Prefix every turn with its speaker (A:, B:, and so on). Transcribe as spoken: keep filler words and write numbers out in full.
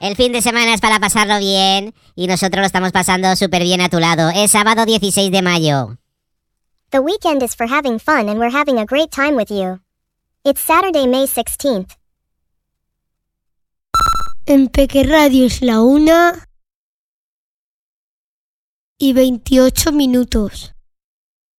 A: El fin de semana es para pasarlo bien y nosotros lo estamos pasando súper bien a tu lado. Es sábado dieciséis de mayo.
B: The weekend is for having fun and we're having a great time with you. It's Saturday, May sixteenth.
C: En Peque Radio es la una y veintiocho minutos.